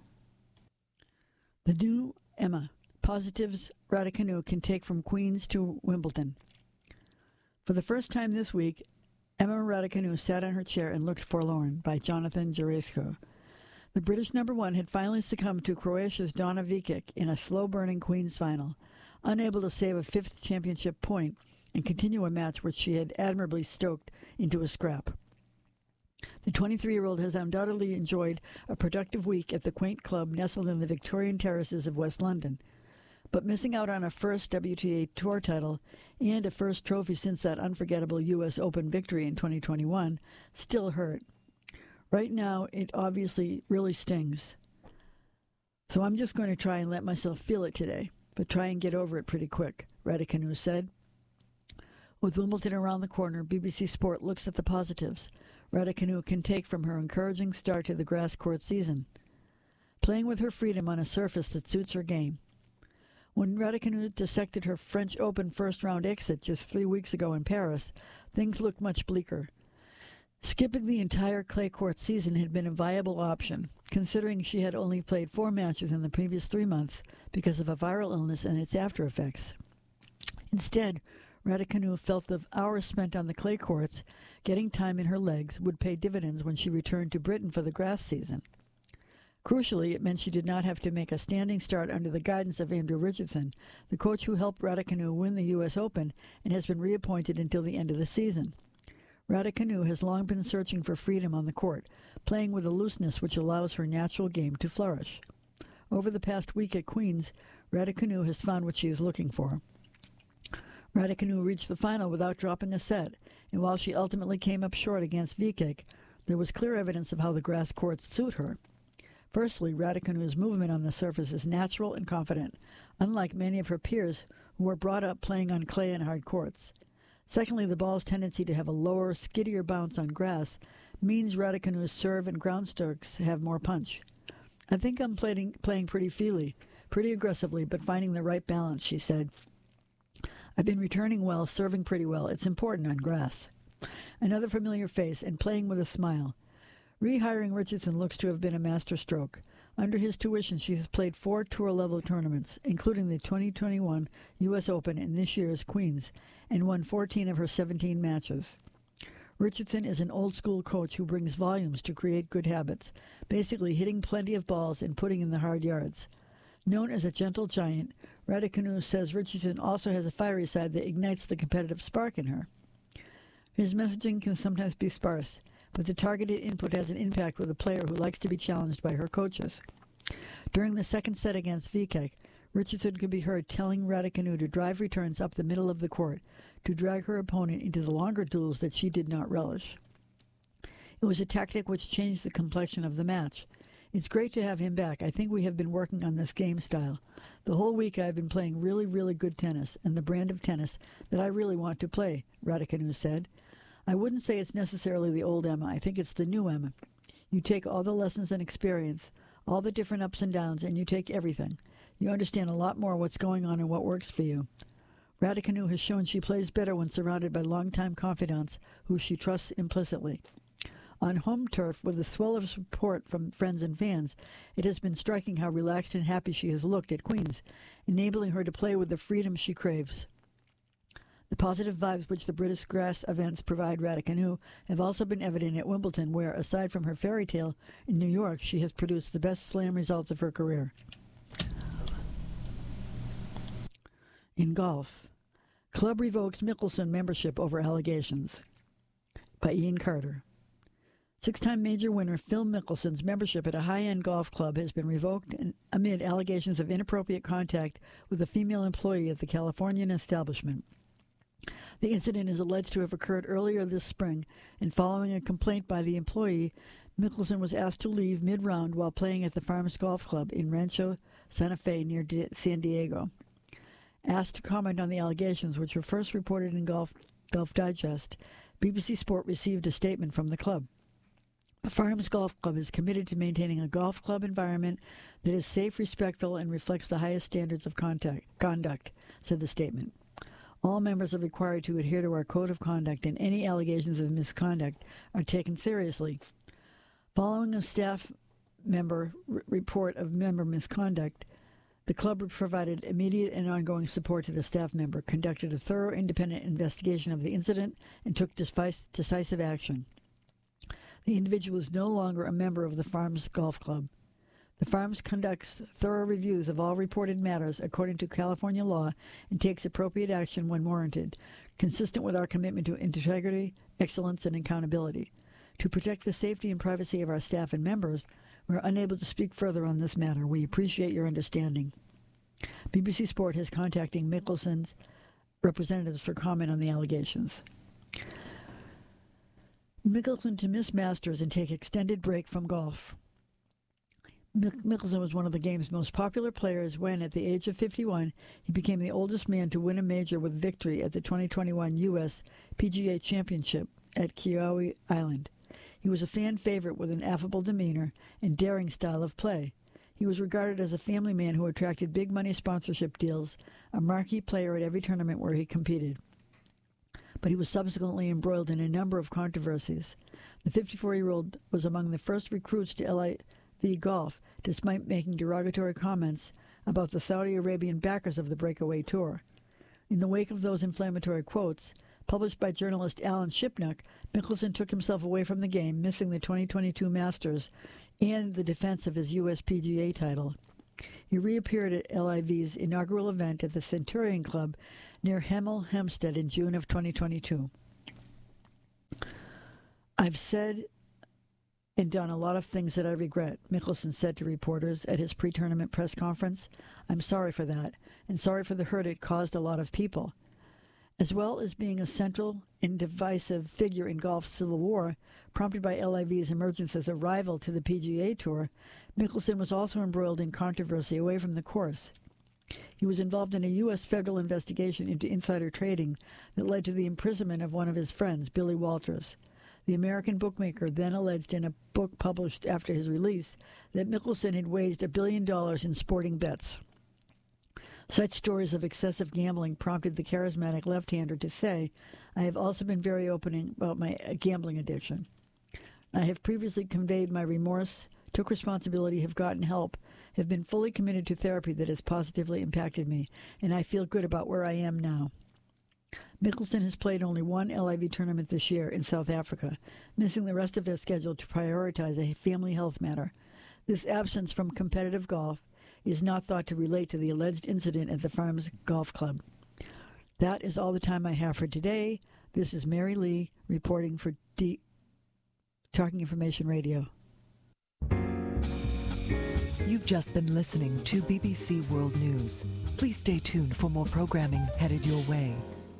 The new Emma, positives Raducanu can take from Queen's to Wimbledon. For the first time this week, Emma Raducanu sat on her chair and looked forlorn, by Jonathan Jaresko. The British number one had finally succumbed to Croatia's Donna Vekic in a slow-burning Queen's final, unable to save a 5th championship point and continue a match which she had admirably stoked into a scrap. The 23-year-old has undoubtedly enjoyed a productive week at the quaint club nestled in the Victorian terraces of West London, but missing out on a first WTA Tour title and a first trophy since that unforgettable U.S. Open victory in 2021 still hurt. Right now, it obviously really stings. So I'm just going to try and let myself feel it today, but try and get over it pretty quick, Raducanu said. With Wimbledon around the corner, BBC Sport looks at the positives Raducanu can take from her encouraging start to the grass court season, playing with her freedom on a surface that suits her game. When Raducanu dissected her French Open first-round exit just 3 weeks ago in Paris, things looked much bleaker. Skipping the entire clay court season had been a viable option, considering she had only played 4 matches in the previous 3 months because of a viral illness and its after-effects. Instead, Raducanu felt the hours spent on the clay courts, getting time in her legs, would pay dividends when she returned to Britain for the grass season. Crucially, it meant she did not have to make a standing start under the guidance of Andrew Richardson, the coach who helped Raducanu win the U.S. Open and has been reappointed until the end of the season. Raducanu has long been searching for freedom on the court, playing with a looseness which allows her natural game to flourish. Over the past week at Queen's, Raducanu has found what she is looking for. Raducanu reached the final without dropping a set, and while she ultimately came up short against Vikek, there was clear evidence of how the grass courts suit her. Firstly, Raducanu's movement on the surface is natural and confident, unlike many of her peers who were brought up playing on clay and hard courts. Secondly, the ball's tendency to have a lower, skiddier bounce on grass means Raducanu's serve and ground strokes have more punch. I think I'm playing pretty feely, pretty aggressively, but finding the right balance, she said. I've been returning well, serving pretty well. It's important on grass. Another familiar face and playing with a smile. Rehiring Richardson looks to have been a masterstroke. Under his tuition, she has played 4 tour-level tournaments, including the 2021 U.S. Open and this year's Queen's, and won 14 of her 17 matches. Richardson is an old-school coach who brings volumes to create good habits, basically hitting plenty of balls and putting in the hard yards. Known as a gentle giant, Raducanu says Richardson also has a fiery side that ignites the competitive spark in her. His messaging can sometimes be sparse, but the targeted input has an impact with a player who likes to be challenged by her coaches. During the second set against Vikek, Richardson could be heard telling Raducanu to drive returns up the middle of the court, to drag her opponent into the longer duels that she did not relish. It was a tactic which changed the complexion of the match. It's great to have him back. I think we have been working on this game style. The whole week I have been playing really, really good tennis, and the brand of tennis that I really want to play, Raducanu said. I wouldn't say it's necessarily the old Emma. I think it's the new Emma. You take all the lessons and experience, all the different ups and downs, and you take everything. You understand a lot more what's going on and what works for you. Raducanu has shown she plays better when surrounded by longtime confidants who she trusts implicitly. On home turf, with a swell of support from friends and fans, it has been striking how relaxed and happy she has looked at Queen's, enabling her to play with the freedom she craves. The positive vibes which the British grass events provide Raducanu have also been evident at Wimbledon, where, aside from her fairy tale in New York, she has produced the best slam results of her career. In golf, club revokes Mickelson membership over allegations. By Ian Carter. 6-time major winner Phil Mickelson's membership at a high-end golf club has been revoked amid allegations of inappropriate contact with a female employee at the Californian establishment. The incident is alleged to have occurred earlier this spring, and following a complaint by the employee, Mickelson was asked to leave mid-round while playing at the Farms Golf Club in Rancho Santa Fe near San Diego. Asked to comment on the allegations, which were first reported in Golf Digest, BBC Sport received a statement from the club. The Farms Golf Club is committed to maintaining a golf club environment that is safe, respectful, and reflects the highest standards of conduct, said the statement. All members are required to adhere to our code of conduct, and any allegations of misconduct are taken seriously. Following a staff member report of member misconduct, the club provided immediate and ongoing support to the staff member, conducted a thorough independent investigation of the incident, and took decisive action. The individual is no longer a member of the Farms Golf Club. The Farms conducts thorough reviews of all reported matters according to California law and takes appropriate action when warranted, consistent with our commitment to integrity, excellence, and accountability. To protect the safety and privacy of our staff and members, we are unable to speak further on this matter. We appreciate your understanding. BBC Sport is contacting Mickelson's representatives for comment on the allegations. Mickelson to miss Masters and take extended break from golf. Mickelson was one of the game's most popular players when, at the age of 51, he became the oldest man to win a major with victory at the 2021 U.S. PGA Championship at Kiawah Island. He was a fan favorite with an affable demeanor and daring style of play. He was regarded as a family man who attracted big money sponsorship deals, a marquee player at every tournament where he competed. But he was subsequently embroiled in a number of controversies. The 54-year-old was among the first recruits to LIV Golf, despite making derogatory comments about the Saudi Arabian backers of the breakaway tour. In the wake of those inflammatory quotes, published by journalist Alan Shipnuck, Mickelson took himself away from the game, missing the 2022 Masters and the defense of his USPGA title. He reappeared at LIV's inaugural event at the Centurion Club near Hemel Hempstead in June of 2022. I've said and done a lot of things that I regret, Mickelson said to reporters at his pre-tournament press conference. I'm sorry for that, and sorry for the hurt it caused a lot of people. As well as being a central and divisive figure in golf's civil war, prompted by LIV's emergence as a rival to the PGA Tour, Mickelson was also embroiled in controversy away from the course. He was involved in a U.S. federal investigation into insider trading that led to the imprisonment of one of his friends, Billy Walters. The American bookmaker then alleged in a book published after his release that Mickelson had waged $1 billion in sporting bets. Such stories of excessive gambling prompted the charismatic left-hander to say, I have also been very open about my gambling addiction. I have previously conveyed my remorse, took responsibility, have gotten help, have been fully committed to therapy that has positively impacted me, and I feel good about where I am now. Mickelson has played only one LIV tournament this year in South Africa, missing the rest of their schedule to prioritize a family health matter. This absence from competitive golf is not thought to relate to the alleged incident at the Farms Golf Club. That is all the time I have for today. This is Mary Lee reporting for Talking Information Radio. You've just been listening to BBC World News. Please stay tuned for more programming headed your way.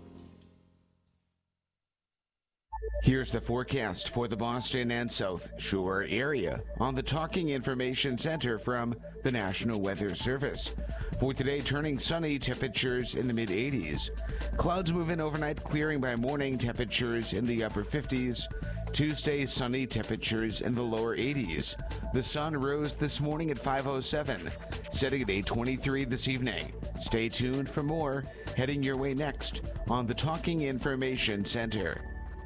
Here's the forecast for the Boston and South Shore area on the Talking Information Center from the National Weather Service. For today, turning sunny, temperatures in the mid-80s. Clouds move in overnight, clearing by morning, temperatures in the upper 50s. Tuesday, sunny, temperatures in the lower 80s. The sun rose this morning at 5:07, setting at 8:23 this evening. Stay tuned for more, heading your way next on the Talking Information Center.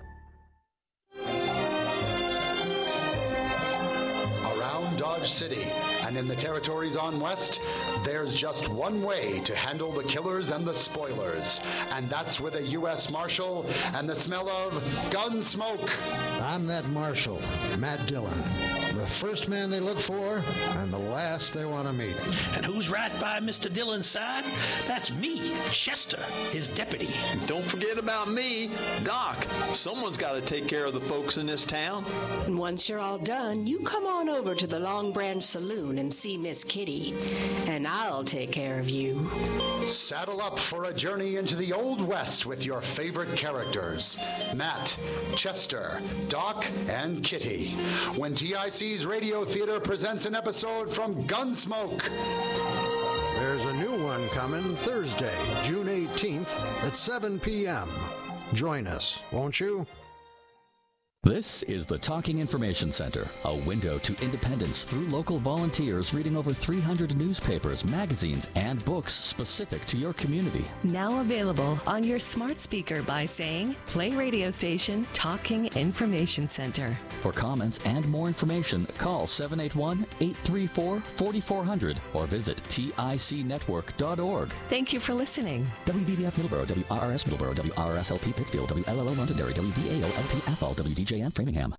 Dodge City and in the territories on West, there's just one way to handle the killers and the spoilers, and that's with a U.S. Marshal and the smell of gun smoke. I'm that Marshal, Matt Dillon. The first man they look for and the last they want to meet. And who's right by Mr. Dillon's side? That's me, Chester, his deputy. Don't forget about me, Doc. Someone's got to take care of the folks in this town. And once you're all done, you come on over to the Long Branch Saloon and see Miss Kitty, and I'll take care of you. Saddle up for a journey into the Old West with your favorite characters, Matt, Chester, Doc, and Kitty, when TIC's Radio Theater presents an episode from Gunsmoke. There's a new one coming Thursday, June 18th at 7 p.m. Join us, won't you? This is the Talking Information Center, a window to independence through local volunteers reading over 300 newspapers, magazines, and books specific to your community. Now available on your smart speaker by saying, play radio station Talking Information Center. For comments and more information, call 781-834-4400 or visit ticnetwork.org. Thank you for listening. WVDF Middleborough, WRRS Middleborough, WRSLP Pittsfield, WLLO Londonderry, WVAO-LP-FL, WDJN Framingham.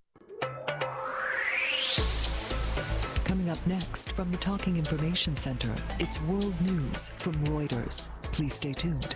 Coming up next from the Talking Information Center, it's World News from Reuters. Please stay tuned.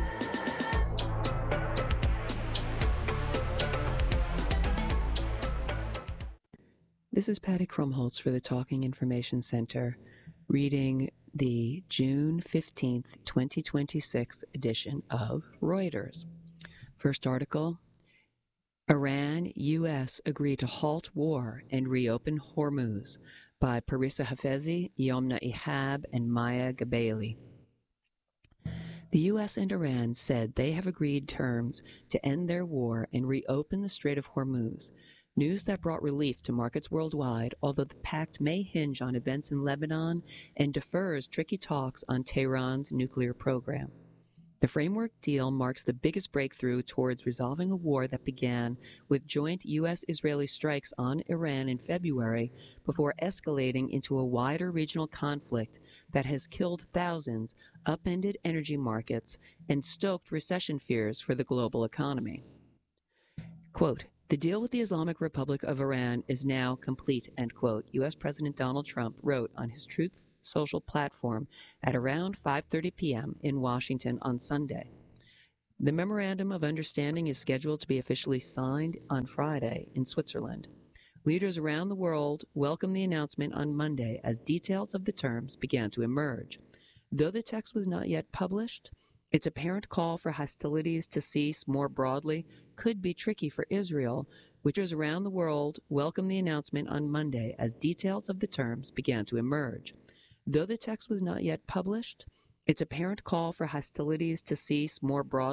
This is Patty Krumholtz for the Talking Information Center, reading the June 15th, 2026 edition of Reuters. First article, Iran, U.S. agree to halt war and reopen Hormuz, by Parisa Hafezi, Yomna Ihab, and Maya Gabaili. The U.S. and Iran said they have agreed terms to end their war and reopen the Strait of Hormuz, news that brought relief to markets worldwide, although the pact may hinge on events in Lebanon and defers tricky talks on Tehran's nuclear program. The framework deal marks the biggest breakthrough towards resolving a war that began with joint U.S.-Israeli strikes on Iran in February before escalating into a wider regional conflict that has killed thousands, upended energy markets, and stoked recession fears for the global economy. Quote, "The deal with the Islamic Republic of Iran is now complete," end quote, U.S. President Donald Trump wrote on his Truth Social platform at around 5:30 p.m. in Washington on Sunday. The Memorandum of Understanding is scheduled to be officially signed on Friday in Switzerland. Leaders around the world welcomed the announcement on Monday as details of the terms began to emerge. Though the text was not yet published, its apparent call for hostilities to cease more broadly could be tricky for Israel, which was around the world welcomed the announcement on Monday as details of the terms began to emerge. Though the text was not yet published, its apparent call for hostilities to cease more broadly